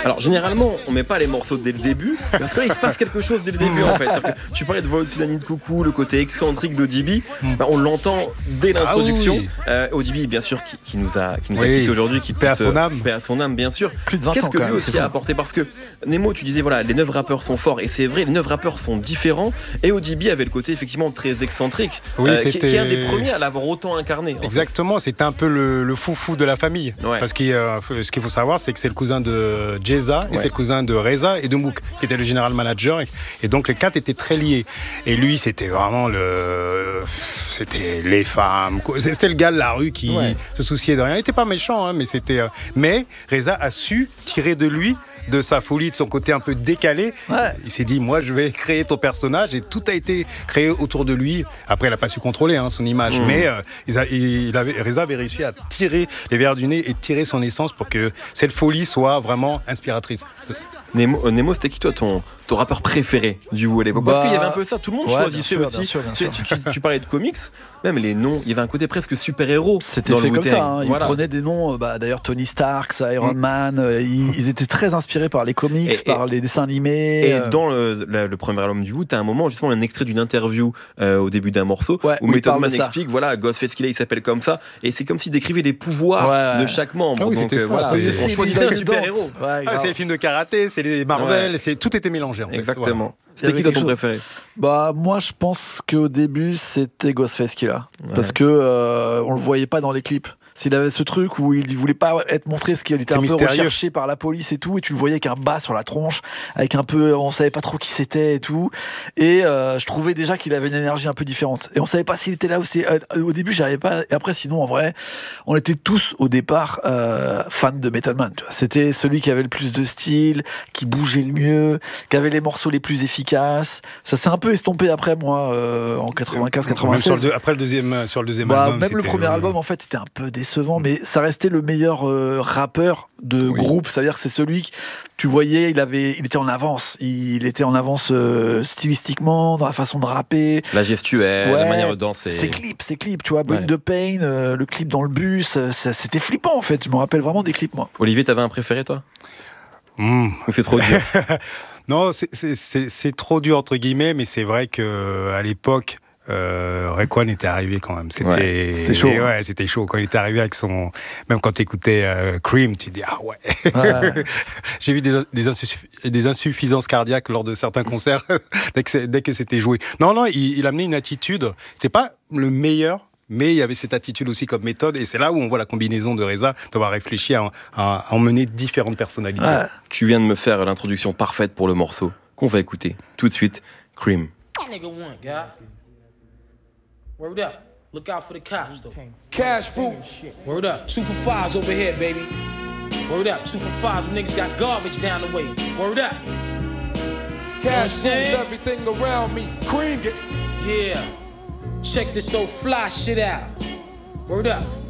Alors généralement, on met pas les morceaux dès le début, parce que là il se passe quelque chose dès le début en fait. Que tu parlais de Voix au-dessus d'un nid de coucou, le côté excentrique d'ODB, on l'entend dès l'introduction. ODB bien sûr qui nous a quitté aujourd'hui, qui paix à son âme. Paix à son âme bien sûr. Plus de 20 Qu'est-ce ans, que lui même, aussi a apporté? Parce que Nemo, tu disais voilà, les 9 rappeurs sont forts, et c'est vrai, les 9 rappeurs sont différents, et ODB avait le côté effectivement très excentrique, qui est un des premiers à l'avoir autant incarné. Exactement, c'était un peu le foufou de la famille. Parce que ce qu'il faut savoir, c'est que c'est le cousin de Jeza, et c'est le cousin de Reza et de Mouk, qui était le général manager, et donc les 4 étaient très liés. Et lui, c'était vraiment c'était les femmes, c'était le gars de la rue qui se souciait de rien. Il était pas méchant, mais Reza a su tirer de lui, de sa folie, de son côté un peu décalé. Il s'est dit, moi je vais créer ton personnage, et tout a été créé autour de lui. Après, il n'a pas su contrôler son image, mais Reza avait réussi à tirer les verres du nez et tirer son essence pour que cette folie soit vraiment inspiratrice. Nemo, c'était qui toi ton rappeur préféré du Wu à l'époque? Parce qu'il y avait un peu ça, tout le monde choisissait aussi. Bien sûr. Tu parlais de comics, même les noms, il y avait un côté presque super-héros. C'était fait comme ça, ils prenaient des noms, d'ailleurs Tony Stark, Iron Man, ils étaient très inspirés par les comics, par les dessins animés. Et dans le premier album du Wu, t'as un moment, justement, un extrait d'une interview au début d'un morceau, où Method Man explique, voilà, Ghostface Killah, il s'appelle comme ça, et c'est comme s'il décrivait les pouvoirs de chaque membre. Donc on choisissait un super-héros. C'est les films de karaté, c'est les Marvel, tout était mélangé. Exactement. C'était qui ton préféré? Moi je pense qu'au début c'était Ghostface Killah, parce que on le voyait pas dans les clips. S'il avait ce truc où il voulait pas être montré, parce qu'il était un peu recherché par la police et tout, et tu le voyais avec un bas sur la tronche, avec un peu, on savait pas trop qui c'était et tout, et je trouvais déjà qu'il avait une énergie un peu différente, et on savait pas s'il était là ou au début j'arrivais pas, et après sinon en vrai on était tous au départ fans de Method Man, tu vois. C'était celui qui avait le plus de style, qui bougeait le mieux, qui avait les morceaux les plus efficaces. Ça s'est un peu estompé après, moi, en 95-96. Après le deuxième album, même le premier album en fait était un peu décevant, mais ça restait le meilleur rappeur de groupe. C'est-à-dire que c'est celui que tu voyais, il était en avance. Il était en avance stylistiquement, dans la façon de rapper, la gestuelle, la manière de danser. Ses clips, tu vois, Bring the Pain, le clip dans le bus, c'était flippant en fait. Je me rappelle vraiment des clips, moi. Olivier, t'avais un préféré toi? Ou c'est trop dur? Non, c'est trop dur entre guillemets, mais c'est vrai que à l'époque, Raekwon était arrivé quand même. C'était chaud. C'était chaud quand il était arrivé avec son. Même quand tu écoutais Cream, tu dis ah ouais. J'ai vu des insuffisances cardiaques lors de certains concerts dès que c'était joué. Non, il amenait une attitude. C'était pas le meilleur, mais il y avait cette attitude aussi comme méthode, et c'est là où on voit la combinaison de Reza d'avoir réfléchi à emmener différentes personnalités. Tu viens de me faire l'introduction parfaite pour le morceau qu'on va écouter tout de suite, Cream. Word up. Look out for the cops, though. Cash fruit. Word up. 2 for 5s over here, baby. Word up. 2 for 5s. Them niggas got garbage down the way. Word up. Cash fruit is everything around me. Cream it. Yeah. Check this old fly shit out. Word up.